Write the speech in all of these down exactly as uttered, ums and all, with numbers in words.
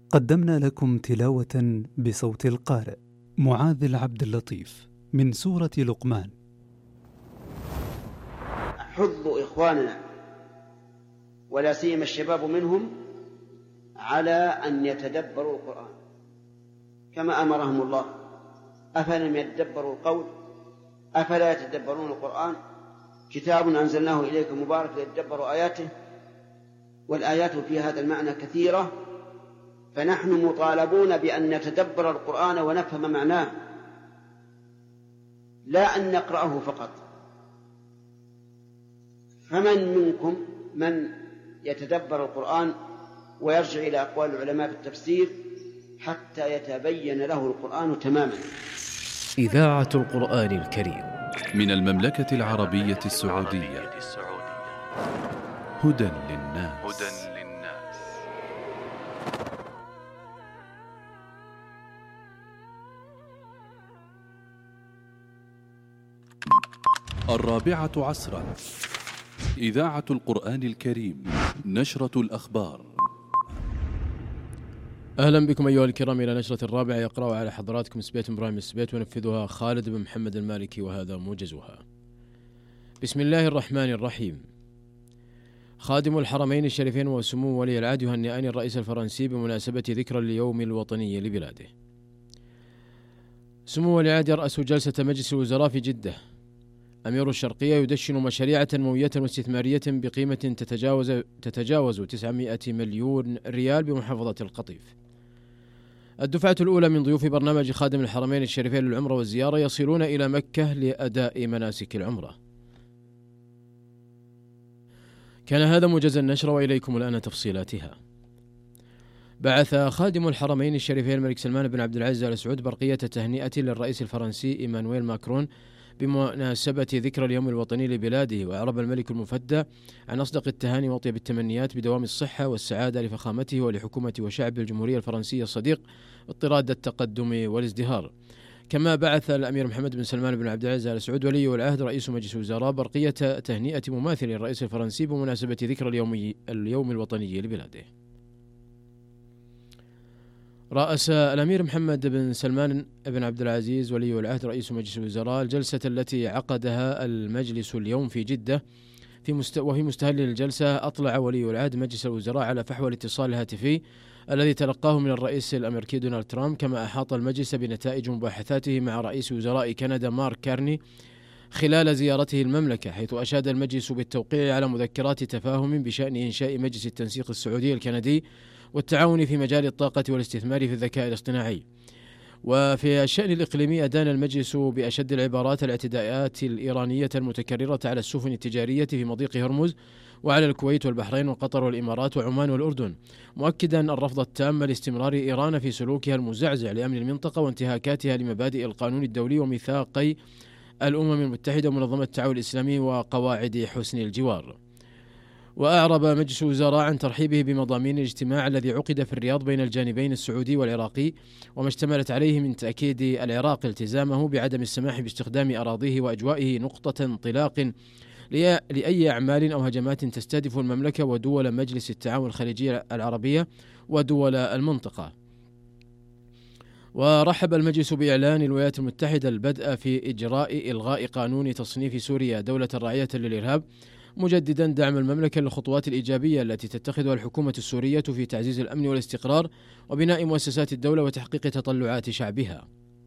قدمنا لكم تلاوة بصوت القارئ معاذ العبد اللطيف من سورة لقمان. حض إخواننا ولا سيما الشباب منهم على أن يتدبروا القرآن كما أمرهم الله. أفلم يتدبروا القول أفلا يتدبرون القرآن كتاب أنزلناه إليك مبارك ليتدبروا آياته. والآيات في هذا المعنى كثيرة، فنحن مطالبون بأن نتدبر القرآن ونفهم معناه لا أن نقرأه فقط. فمن منكم من يتدبر القرآن ويرجع إلى أقوال العلماء في التفسير حتى يتبين له القرآن تماما. إذاعة القرآن الكريم من المملكة العربية السعودية. هدى للناس. الرابعة عصرا. إذاعة القرآن الكريم، نشرة الأخبار. أهلا بكم أيها الكرام إلى نشرة الرابعة، يقرأ على حضراتكم سبيت إبراهيم السبيت ونفذها خالد بن محمد المالكي، وهذا موجزها. بسم الله الرحمن الرحيم. خادم الحرمين الشريفين وسمو ولي العهد يهنئان الرئيس الفرنسي بمناسبة ذكرى اليوم الوطني لبلاده. سمو ولي العهد يرأس جلسة مجلس الوزراء في جدة. أمير الشرقية يدشن مشاريع تنموية واستثمارية بقيمة تتجاوز تتجاوز تسعمائة مليون ريال بمحافظة القطيف. الدفعة الأولى من ضيوف برنامج خادم الحرمين الشريفين للعمرة والزيارة يصلون إلى مكة لأداء مناسك العمرة. كان هذا موجز النشرة، وإليكم الآن تفصيلاتها. بعث خادم الحرمين الشريفين الملك سلمان بن عبد العزيز آل سعود برقية تهنئة للرئيس الفرنسي إيمانويل ماكرون بمناسبة ذكرى اليوم الوطني لبلاده، وأعرب الملك المفدى عن أصدق التهاني وأطيب التمنيات بدوام الصحة والسعادة لفخامته ولحكومة وشعب الجمهورية الفرنسية الصديق اضطراد التقدم والازدهار. كما بعث الأمير محمد بن سلمان بن عبد العزيز آل سعود ولي العهد رئيس مجلس الوزراء برقية تهنئة مماثل للرئيس الفرنسي بمناسبة ذكرى اليوم, اليوم الوطني لبلاده. رأس الأمير محمد بن سلمان بن عبد العزيز ولي العهد رئيس مجلس الوزراء الجلسة التي عقدها المجلس اليوم في جدة. في مست... وفي مستهل الجلسة أطلع ولي العهد مجلس الوزراء على فحوى الاتصال الهاتفي الذي تلقاه من الرئيس الأمريكي دونالد ترامب. كما أحاط المجلس بنتائج مباحثاته مع رئيس وزراء كندا مارك كارني خلال زيارته المملكة، حيث أشاد المجلس بالتوقيع على مذكرات تفاهم بشأن إنشاء مجلس التنسيق السعودي الكندي والتعاون في مجال الطاقة والاستثمار في الذكاء الاصطناعي. وفي الشأن الإقليمي أدان المجلس بأشد العبارات الاعتداءات الإيرانية المتكررة على السفن التجارية في مضيق هرمز وعلى الكويت والبحرين وقطر والإمارات وعمان والأردن، مؤكدا الرفض التام لاستمرار إيران في سلوكها المزعزع لأمن المنطقة وانتهاكاتها لمبادئ القانون الدولي وميثاقي الأمم المتحدة ومنظمة التعاون الإسلامي وقواعد حسن الجوار. وأعرب مجلس الوزراء عن ترحيبه بمضامين الاجتماع الذي عقد في الرياض بين الجانبين السعودي والعراقي، وما اشتملت عليه من تأكيد العراق التزامه بعدم السماح باستخدام أراضيه وأجوائه نقطة انطلاق لأي أعمال أو هجمات تستهدف المملكة ودول مجلس التعاون الخليجي العربية ودول المنطقة. ورحب المجلس بإعلان الولايات المتحدة البدء في إجراء إلغاء قانون تصنيف سوريا دولة راعية للإرهاب، مجددا دعم المملكة للخطوات الإيجابية التي تتخذها الحكومة السورية في تعزيز الأمن والاستقرار وبناء مؤسسات الدولة وتحقيق تطلعات شعبها.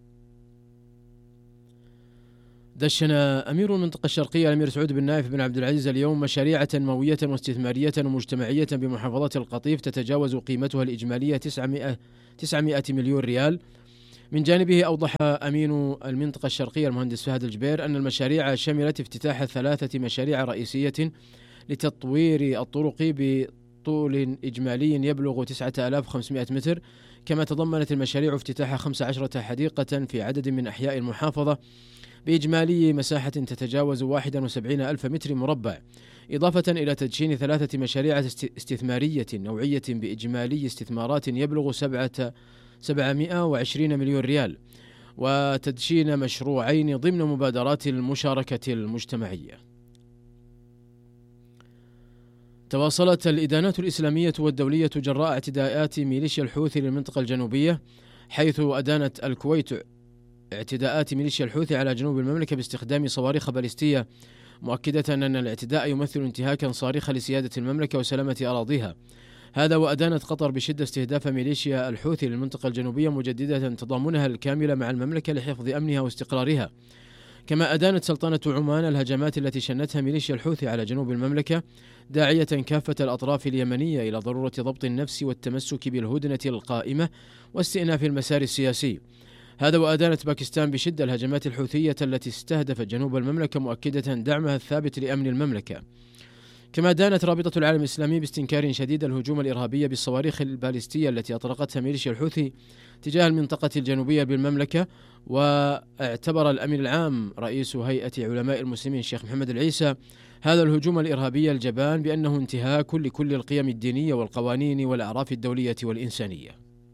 دشن أمير المنطقة الشرقية الأمير سعود بن نايف بن عبد العزيز اليوم مشاريع تنموية واستثمارية ومجتمعية بمحافظة القطيف تتجاوز قيمتها الإجمالية تسعمائة مليون ريال. من جانبه أوضح أمين المنطقة الشرقية المهندس فهد الجبير أن المشاريع شملت افتتاح ثلاثة مشاريع رئيسية لتطوير الطرق بطول إجمالي يبلغ تسعة آلاف وخمسمائة متر، كما تضمنت المشاريع افتتاح خمس عشرة حديقة في عدد من أحياء المحافظة بإجمالي مساحة تتجاوز واحد وسبعين ألف متر مربع، إضافة إلى تدشين ثلاثة مشاريع استثمارية نوعية بإجمالي استثمارات يبلغ سبعة سبعمائة وعشرين مليون ريال، وتدشين مشروعين ضمن مبادرات المشاركة المجتمعية. تواصلت الإدانات الإسلامية والدولية جراء اعتداءات ميليشيا الحوثي للمنطقة الجنوبية، حيث أدانت الكويت اعتداءات ميليشيا الحوثي على جنوب المملكة باستخدام صواريخ باليستية، مؤكدة أن الاعتداء يمثل انتهاكا صارخا لسيادة المملكة وسلامة أراضيها. هذا وأدانت قطر بشدة استهداف ميليشيا الحوثي للمنطقة الجنوبية، مجددة تضامنها الكامل مع المملكة لحفظ أمنها واستقرارها. كما أدانت سلطنة عمان الهجمات التي شنتها ميليشيا الحوثي على جنوب المملكة، داعية كافة الأطراف اليمنية إلى ضرورة ضبط النفس والتمسك بالهدنة القائمة واستئناف المسار السياسي. هذا وأدانت باكستان بشدة الهجمات الحوثية التي استهدفت جنوب المملكة، مؤكدة دعمها الثابت لأمن المملكة. كما دانت رابطة العالم الإسلامي باستنكار شديد الهجوم الإرهابي بالصواريخ الباليستية التي أطلقتها ميليشيا الحوثي تجاه المنطقة الجنوبية بالمملكة. واعتبر الأمين العام رئيس هيئة علماء المسلمين الشيخ محمد العيسى هذا الهجوم الإرهابي الجبان بأنه انتهاك لكل القيم الدينية والقوانين والأعراف الدولية والإنسانية.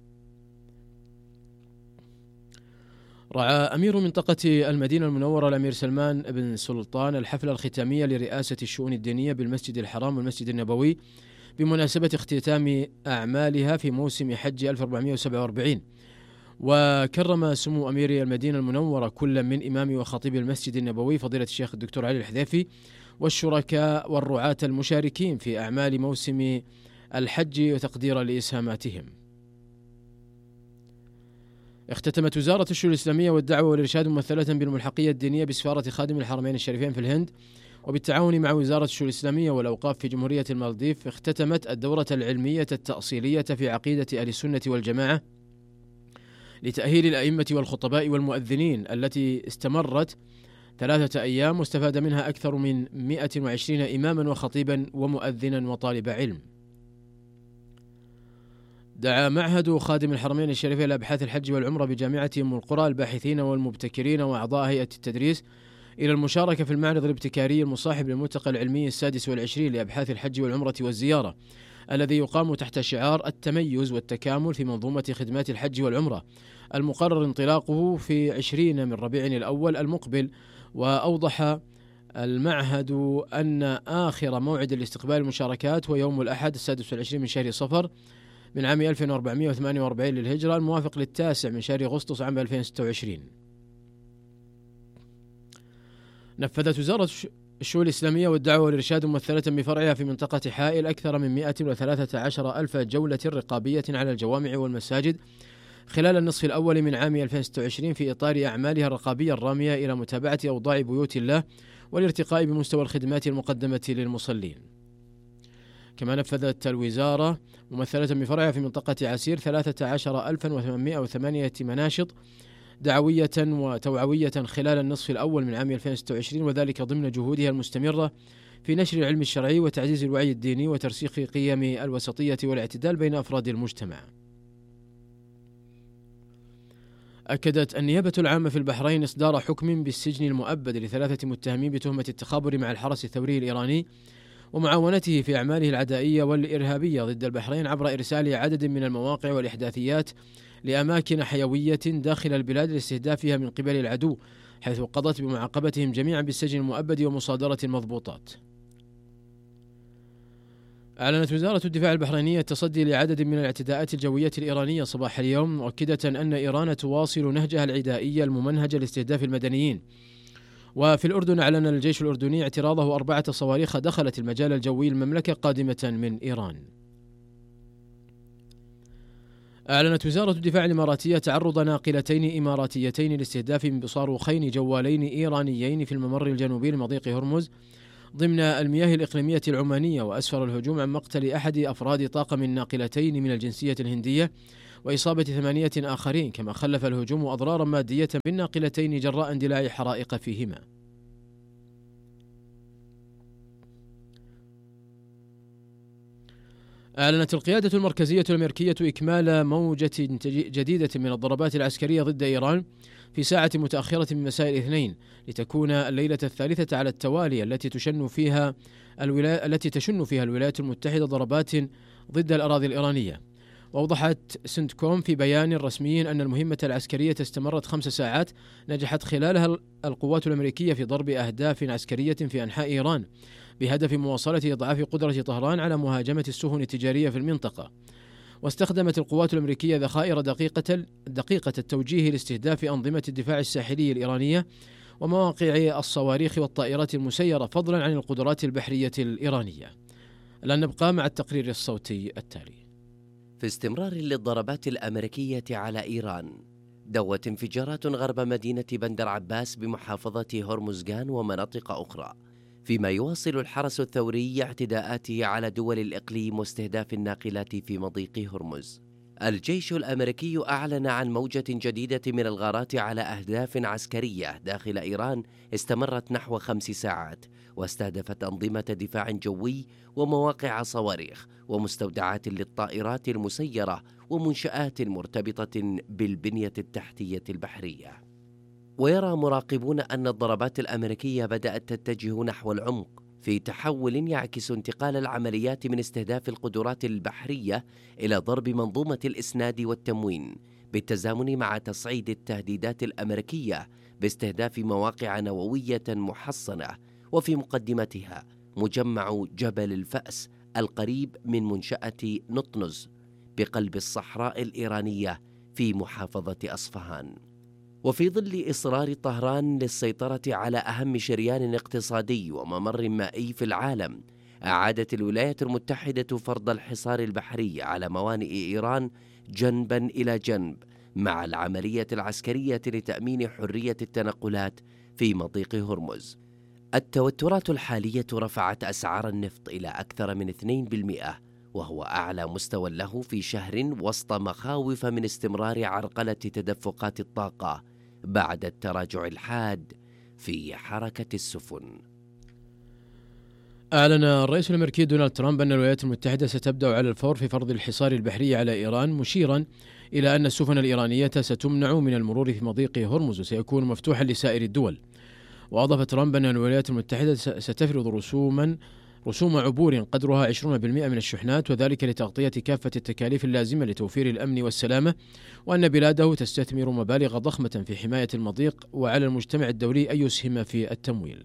رعى أمير منطقة المدينة المنورة الأمير سلمان بن سلطان الحفلة الختامية لرئاسة الشؤون الدينية بالمسجد الحرام والمسجد النبوي بمناسبة اختتام أعمالها في موسم حج ألف وأربعمائة وسبعة وأربعين. وكرم سمو أمير المدينة المنورة كل من إمام وخطيب المسجد النبوي فضيلة الشيخ الدكتور علي الحذيفي والشركاء والرعاة المشاركين في أعمال موسم الحج وتقديرا لإسهاماتهم. اختتمت وزارة الشؤون الإسلامية والدعوة والإرشاد ممثلة بالملحقية الدينية بسفارة خادم الحرمين الشريفين في الهند وبالتعاون مع وزارة الشؤون الإسلامية والأوقاف في جمهورية المالديف، اختتمت الدورة العلمية التأصيلية في عقيدة أهل السنة والجماعة لتأهيل الأئمة والخطباء والمؤذنين، التي استمرت ثلاثة أيام واستفاد منها أكثر من مئة وعشرين إماما وخطيبا ومؤذنا وطالب علم. دعا معهد خادم الحرمين الشريفين لأبحاث الحج والعمرة بجامعة أم القرى الباحثين والمبتكرين وأعضاء هيئة التدريس إلى المشاركة في المعرض الابتكاري المصاحب للملتقى العلمي السادس والعشرين لأبحاث الحج والعمرة والزيارة، الذي يقام تحت شعار التميز والتكامل في منظومة خدمات الحج والعمرة، المقرر انطلاقه في عشرين من ربيع الأول المقبل. وأوضح المعهد أن آخر موعد لاستقبال المشاركات هو يوم الأحد السادس والعشرين من شهر صفر من عام ألف وأربعمائة وثمانية وأربعين للهجرة، الموافق للتاسع من شهر أغسطس عام ألفين وستة وعشرين. نفذت وزارة الشؤون الإسلامية والدعوة والإرشاد ممثلة بفرعها في منطقة حائل أكثر من مئة وثلاثة عشر ألف جولة رقابية على الجوامع والمساجد خلال النصف الأول من عام ألفين وستة وعشرين في إطار أعمالها الرقابية الرامية إلى متابعة أوضاع بيوت الله والارتقاء بمستوى الخدمات المقدمة للمصلين. كما نفذت الوزارة ممثلة بفرعها في منطقة عسير ثلاثة عشر ألفا وثمانمائة وثمانية مناشط دعوية وتوعوية خلال النصف الأول من عام ألفين وستة وعشرين، وذلك ضمن جهودها المستمرة في نشر العلم الشرعي وتعزيز الوعي الديني وترسيخ قيم الوسطية والاعتدال بين أفراد المجتمع. أكدت النيابة العامة في البحرين إصدار حكم بالسجن المؤبد لثلاثة متهمين بتهمة التخابر مع الحرس الثوري الإيراني ومعاونته في أعماله العدائية والإرهابية ضد البحرين عبر إرسال عدد من المواقع والإحداثيات لأماكن حيوية داخل البلاد لاستهدافها من قبل العدو، حيث قضت بمعاقبتهم جميعا بالسجن المؤبد ومصادرة المضبوطات. أعلنت وزارة الدفاع البحرينية التصدي لعدد من الاعتداءات الجوية الإيرانية صباح اليوم، مؤكدة أن إيران تواصل نهجها العدائي الممنهج لاستهداف المدنيين. وفي الأردن أعلن الجيش الأردني اعتراضه أربعة صواريخ دخلت المجال الجوي المملكة قادمة من إيران. أعلنت وزارة الدفاع الإماراتية تعرض ناقلتين إماراتيتين لاستهداف بصاروخين جوالين إيرانيين في الممر الجنوبي لمضيق هرمز ضمن المياه الإقليمية العمانية، وأسفر الهجوم عن مقتل أحد أفراد طاقم الناقلتين من الجنسية الهندية وإصابة ثمانية آخرين، كما خلف الهجوم أضرارا مادية بالناقلتين جراء اندلاع حرائق فيهما. أعلنت القيادة المركزية الأمريكية إكمال موجة جديدة من الضربات العسكرية ضد إيران في ساعة متأخرة من مساء الاثنين، لتكون الليلة الثالثة على التوالي التي تشن فيها الولايات التي تشن فيها الولايات المتحدة ضربات ضد الأراضي الإيرانية. وأوضحت سنتكوم في بيان رسمي أن المهمة العسكرية استمرت خمس ساعات نجحت خلالها القوات الأمريكية في ضرب أهداف عسكرية في أنحاء إيران، بهدف مواصلة إضعاف قدرة طهران على مهاجمة السفن التجارية في المنطقة. واستخدمت القوات الأمريكية ذخائر دقيقة دقيقة التوجيه لاستهداف أنظمة الدفاع الساحلي الإيرانية ومواقع الصواريخ والطائرات المسيرة، فضلا عن القدرات البحرية الإيرانية. الآن نبقى مع التقرير الصوتي التالي. في استمرار للضربات الأمريكية على إيران، دوت انفجارات غرب مدينة بندر عباس بمحافظة هرمزغان ومناطق أخرى، فيما يواصل الحرس الثوري اعتداءاته على دول الإقليم واستهداف الناقلات في مضيق هرمز. الجيش الأمريكي أعلن عن موجة جديدة من الغارات على أهداف عسكرية داخل إيران استمرت نحو خمس ساعات، واستهدفت أنظمة دفاع جوي ومواقع صواريخ ومستودعات للطائرات المسيرة ومنشآت مرتبطة بالبنية التحتية البحرية. ويرى مراقبون أن الضربات الأمريكية بدأت تتجه نحو العمق في تحول يعكس انتقال العمليات من استهداف القدرات البحرية إلى ضرب منظومة الإسناد والتموين، بالتزامن مع تصعيد التهديدات الأمريكية باستهداف مواقع نووية محصنة، وفي مقدمتها مجمع جبل الفأس القريب من منشأة نطنز بقلب الصحراء الإيرانية في محافظة أصفهان. وفي ظل إصرار طهران للسيطرة على أهم شريان اقتصادي وممر مائي في العالم، أعادت الولايات المتحدة فرض الحصار البحري على موانئ إيران جنبا إلى جنب مع العملية العسكرية لتأمين حرية التنقلات في مضيق هرمز. التوترات الحالية رفعت أسعار النفط إلى أكثر من اثنين بالمئة، وهو أعلى مستوى له في شهر، وسط مخاوف من استمرار عرقلة تدفقات الطاقة بعد التراجع الحاد في حركة السفن. أعلن الرئيس الأمريكي دونالد ترامب أن الولايات المتحدة ستبدأ على الفور في فرض الحصار البحري على إيران، مشيرا إلى أن السفن الإيرانية ستمنع من المرور في مضيق هرمز وسيكون مفتوحا لسائر الدول. وأضاف ترامب أن الولايات المتحدة ستفرض رسوما رسوم عبور قدرها عشرين بالمئة من الشحنات، وذلك لتغطية كافة التكاليف اللازمة لتوفير الأمن والسلامة، وأن بلاده تستثمر مبالغ ضخمة في حماية المضيق، وعلى المجتمع الدولي أن يسهم في التمويل.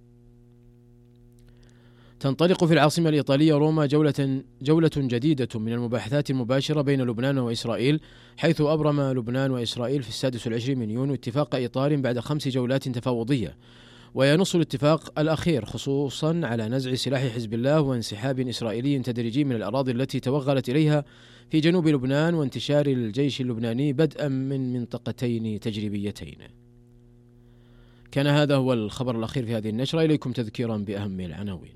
تنطلق في العاصمة الإيطالية روما جولة جولة جديدة من المباحثات المباشرة بين لبنان وإسرائيل، حيث أبرم لبنان وإسرائيل في السادس والعشرين من يونيو اتفاق إطار بعد خمس جولات تفاوضية. وينص الاتفاق الأخير خصوصا على نزع سلاح حزب الله وانسحاب إسرائيلي تدريجي من الأراضي التي توغلت إليها في جنوب لبنان، وانتشار الجيش اللبناني بدءا من منطقتين تجريبيتين. كان هذا هو الخبر الأخير في هذه النشرة. إليكم تذكيرا بأهم العناوين.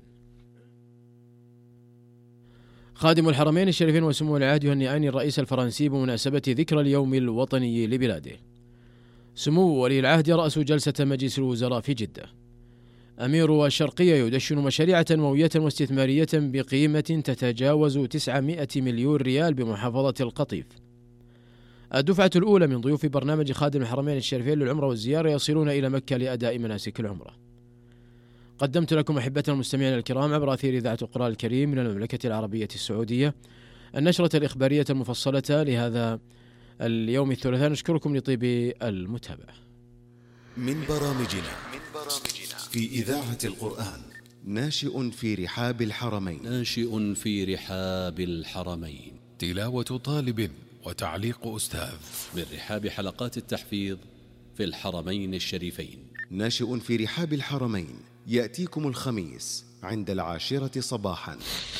خادم الحرمين الشريفين وسمو العهد يهنئان الرئيس الفرنسي بمناسبة ذكرى اليوم الوطني لبلاده. سمو ولي العهد يرأس جلسة مجلس الوزراء في جدة. أمير الشرقية يدشن مشاريع تنموية واستثمارية بقيمة تتجاوز تسعمائة مليون ريال بمحافظة القطيف. الدفعة الأولى من ضيوف برنامج خادم الحرمين الشريفين للعمرة والزيارة يصلون إلى مكة لأداء مناسك العمرة. قدمت لكم أحبتنا المستمعين الكرام عبر أثير إذاعة القرآن الكريم من المملكة العربية السعودية النشرة الإخبارية المفصلة لهذا اليوم الثلاثاء. نشكركم لطيب المتابعة. من برامجنا في إذاعة القرآن ناشئ في رحاب الحرمين ناشئ في رحاب الحرمين تلاوة طالب وتعليق أستاذ من رحاب حلقات التحفيظ في الحرمين الشريفين. ناشئ في رحاب الحرمين يأتيكم الخميس عند العاشرة صباحا.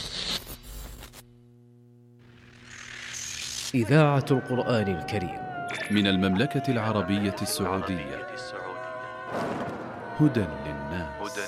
إذاعة القرآن الكريم من المملكة العربية السعودية. هدى للناس.